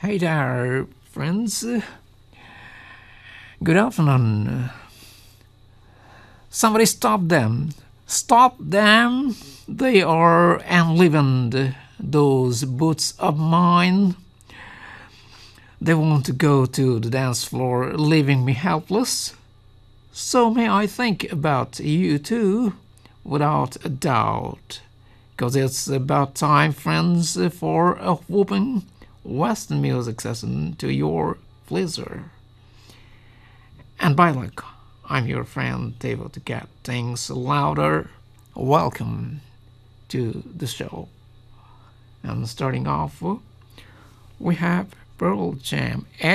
Hey there, friends. Good afternoon. Somebody stop them. Stop them. They are enlivened, those boots of mine. They want to go to the dance floor, leaving me helpless. So may I think about you too, without a doubt. 'Cause it's about time, friends, for a whooping Western music session to your pleasure. And by luck, I'm your friend Tavo to get things louder. Welcome to the show. And starting off, we have Pearl Jam.